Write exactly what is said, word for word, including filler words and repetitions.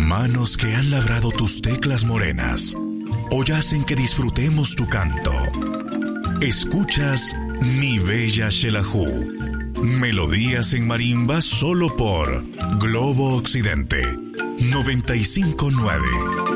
Manos que han labrado tus teclas morenas, hoy hacen que disfrutemos tu canto. Escuchas Mi Bella Xelajú, melodías en marimba solo por Globo Occidente noventa y cinco punto nueve.